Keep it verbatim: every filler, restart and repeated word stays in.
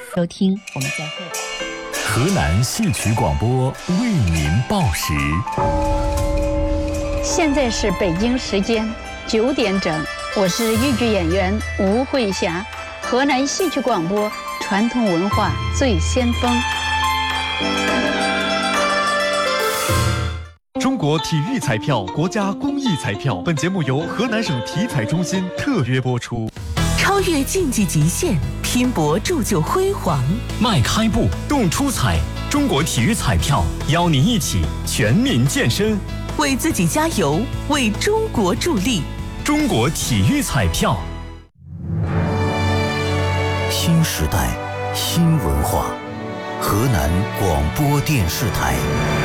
收听，我们再会。 河南戏曲广播为您报时。 现在是北京时间九点整，我是豫剧演员吴慧霞，河南戏曲广播传统文化最先锋。 中国体育彩票国家公益彩票，本节目由河南省体彩中心特约播出。 超越竞技极限，拼搏铸就辉煌。 迈开步，动出彩！中国体育彩票邀您一起全民健身， 为自己加油，为中国助力。 中国体育彩票。 新时代，新文化，河南广播电视台。